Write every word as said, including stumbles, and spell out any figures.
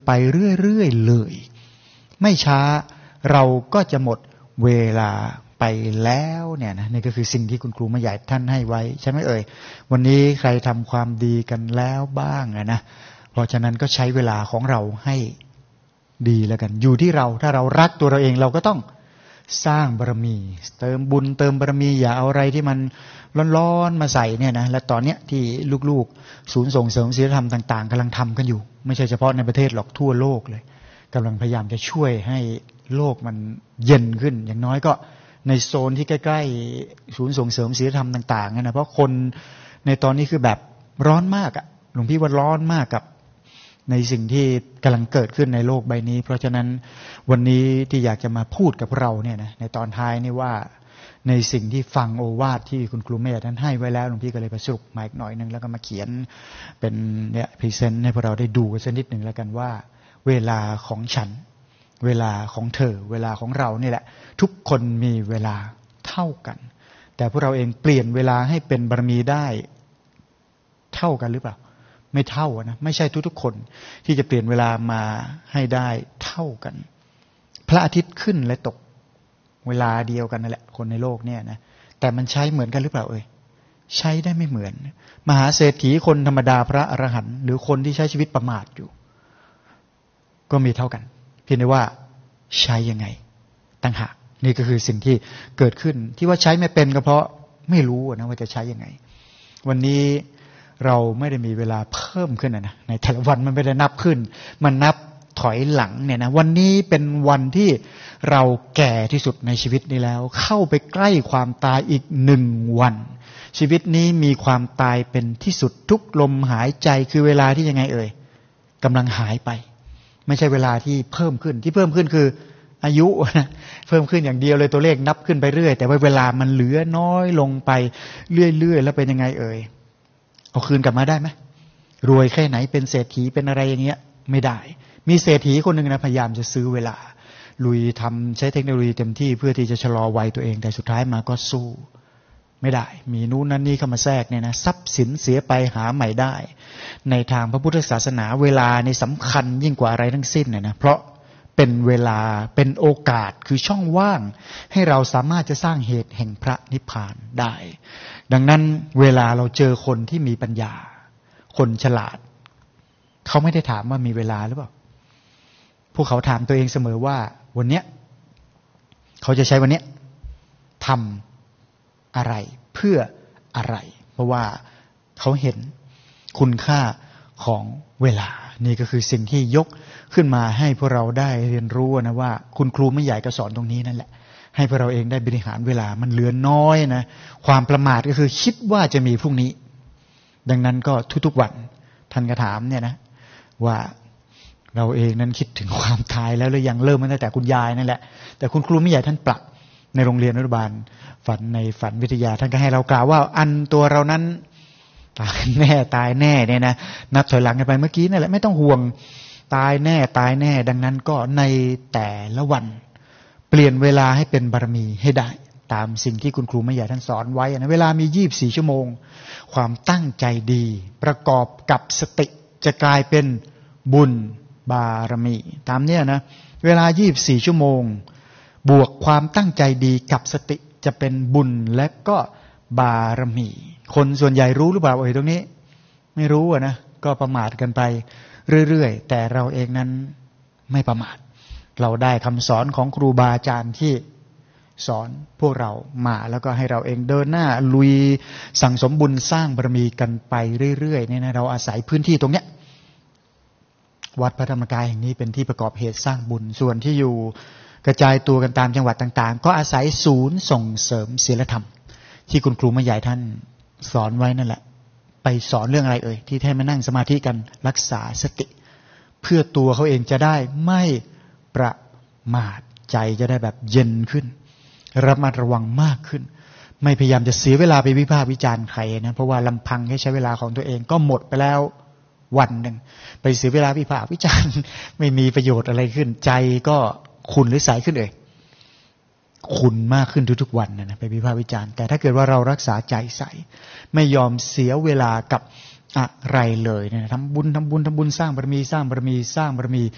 ไปเรื่อยๆเลยไม่ช้าเราก็จะหมดเวลาไปแล้วเนี่ยนะนี่ก็คือสิ่งที่คุณครูมาใหญ่ท่านให้ไว้ใช่ไหมเอ่ยวันนี้ใครทำความดีกันแล้วบ้างนะเพราะฉะนั้นก็ใช้เวลาของเราให้ดีแล้วกันอยู่ที่เราถ้าเรารักตัวเราเองเราก็ต้องสร้างบารมีเติมบุญเติมบารมีอย่าเอาอะไรที่มันร้อนๆมาใส่เนี่ยนะและตอนเนี้ยที่ลูกๆศูนย์ส่งเสริมศีลธรรมต่างๆกำลังทำกันอยู่ไม่ใช่เฉพาะในประเทศหรอกทั่วโลกเลยกำลังพยายามจะช่วยให้โลกมันเย็นขึ้นอย่างน้อยก็ในโซนที่ใกล้ๆศูนย์ส่งเสริมศีลธรรมต่างๆนะเพราะคนในตอนนี้คือแบบร้อนมากอ่ะหลวงพี่ว่าร้อนมากกับในสิ่งที่กำลังเกิดขึ้นในโลกใบนี้เพราะฉะนั้นวันนี้ที่อยากจะมาพูดกับเราเนี่ยนะในตอนท้ายนี่ว่าในสิ่งที่ฟังโอวาทที่คุณครูเมธท่านให้ไว้แล้วหลวงพี่ก็เลยประสรุปมาอีกหน่อยนึงแล้วก็มาเขียนเป็นเนี่ยพรีเซนต์ให้พวกเราได้ดูกันสักนิดหนึ่งแล้วกันว่าเวลาของฉันเวลาของเธอเวลาของเรานี่แหละทุกคนมีเวลาเท่ากันแต่พวกเราเองเปลี่ยนเวลาให้เป็นบารมีได้เท่ากันหรือเปล่าไม่เท่านะไม่ใช่ทุกๆคนที่จะเปลี่ยนเวลามาให้ได้เท่ากันพระอาทิตย์ขึ้นและตกเวลาเดียวกันนั่นแหละคนในโลกเนี่ยนะแต่มันใช้เหมือนกันหรือเปล่าเอ่ยใช้ได้ไม่เหมือนมหาเศรษฐีคนธรรมดาพระอรหันต์หรือคนที่ใช้ชีวิตประมาทอยู่ก็มีเท่ากันเพียงแต่ว่าใช้ยังไงต่างหากนี่ก็คือสิ่งที่เกิดขึ้นที่ว่าใช้ไม่เป็นก็เพราะไม่รู้นะว่าจะใช้ยังไงวันนี้เราไม่ได้มีเวลาเพิ่มขึ้นนะในแต่ละวันมันไม่ได้นับขึ้นมันนับถอยหลังเนี่ยนะวันนี้เป็นวันที่เราแก่ที่สุดในชีวิตนี้แล้วเข้าไปใกล้ความตายอีกหนึ่งวันชีวิตนี้มีความตายเป็นที่สุดทุกลมหายใจคือเวลาที่ยังไงเอ่ยกำลังหายไปไม่ใช่เวลาที่เพิ่มขึ้นที่เพิ่มขึ้นคืออายุนะเพิ่มขึ้นอย่างเดียวเลยตัวเลขนับขึ้นไปเรื่อยแต่ว่าเวลามันเหลือน้อยลงไปเรื่อยๆแล้วเป็นยังไงเอ่ยเอาคืนกลับมาได้ไหมรวยแค่ไหนเป็นเศรษฐีเป็นอะไรอย่างเงี้ยไม่ได้มีเศรษฐีคนหนึ่งนะพยายามจะซื้อเวลาลุยทำใช้เทคโนโลยีเต็มที่เพื่อที่จะชะลอวัยตัวเองแต่สุดท้ายมาก็สู้ไม่ได้มีนู้นนั้นนี่เข้ามาแทรกเนี่ยนะทรัพย์สินเสียไปหาใหม่ได้ในทางพระพุทธศาสนาเวลาในสำคัญยิ่งกว่าอะไรทั้งสิ้นเนี่ยนะเพราะเป็นเวลาเป็นโอกาสคือช่องว่างให้เราสามารถจะสร้างเหตุแห่งพระนิพพานได้ดังนั้นเวลาเราเจอคนที่มีปัญญาคนฉลาดเขาไม่ได้ถามว่ามีเวลาหรือเปล่าพวกเขาถามตัวเองเสมอว่าวันเนี้ยเขาจะใช้วันเนี้ยทำอะไรเพื่ออะไรเพราะว่าเขาเห็นคุณค่าของเวลานี่ก็คือสิ่งที่ยกขึ้นมาให้พวกเราได้เรียนรู้นะว่าคุณครูไม่ใหญ่ก็สอนตรงนี้นั่นแหละให้พวกเราเองได้บริหารเวลามันเหลือน้อยนะความประมาทก็คือคิดว่าจะมีพรุ่งนี้ดังนั้นก็ทุกๆวันท่านก็ถามเนี่ยนะว่าเราเองนั้นคิดถึงความตายแล้วหรือยังเริ่มมาตั้งแต่คุณยายนั่นแหละแต่คุณครูไม่ใหญ่ท่านปรับในโรงเรียนอนุบาลฝันในฝันวิทยาท่านก็ให้เรากล่าวว่าอันตัวเรานั้นตายแน่ตายแน่เนี่ยนะนับถอยหลังกันไปเมื่อกี้นั่นแหละไม่ต้องห่วงตายแน่ตายแน่ดังนั้นก็ในแต่ละวันเปลี่ยนเวลาให้เป็นบารมีให้ได้ตามสิ่งที่คุณครูไม่ใหญ่ท่านสอนไว้นะเวลามียี่สิบสี่ชั่วโมงความตั้งใจดีประกอบกับสติจะกลายเป็นบุญบารมีตามเนี้ยนะเวลายี่สิบสี่ชั่วโมงบวกความตั้งใจดีกับสติจะเป็นบุญและก็บารมีคนส่วนใหญ่รู้หรือเปล่าเอ่ยตรงนี้ไม่รู้อ่ะนะก็ประมาทกันไปเรื่อยๆแต่เราเองนั้นไม่ประมาทเราได้คำสอนของครูบาอาจารย์ที่สอนพวกเรามาแล้วก็ให้เราเองเดินหน้าลุยสั่งสมบุญสร้างบารมีกันไปเรื่อยๆเนี่ยนะเราอาศัยพื้นที่ตรงเนี้ยวัดพระธรรมกายแห่งนี้เป็นที่ประกอบเหตุสร้างบุญส่วนที่อยู่กระจายตัวกันตามจังหวัดต่างๆก็อาศัยศูนย์ส่งเสริมศีลธรรมที่คุณครูมาใหญ่ท่านสอนไว้นั่นแหละไปสอนเรื่องอะไรเอ่ยที่ให้มานั่งสมาธิกันรักษาสติเพื่อตัวเขาเองจะได้ไม่ประมาทใจจะได้แบบเย็นขึ้นระมัดระวังมากขึ้นไม่พยายามจะเสียเวลาไปวิพากษ์วิจารณ์ใครนะเพราะว่าลำพังแค่ใช้เวลาของตัวเองก็หมดไปแล้ววันหนึ่งไปเสียเวลาวิพากษ์วิจารณ์ไม่มีประโยชน์อะไรขึ้นใจก็ขุ่นหรือใสขึ้นเอ่ยขุ่นมากขึ้นทุกๆวันนะนะไปวิพากษ์วิจารณ์แต่ถ้าเกิดว่าเรารักษาใจใสไม่ยอมเสียเวลากับอะไรเลยนะทำบุญทำบุญทำบุญสร้างบารมีสร้างบารมีสร้างบารมี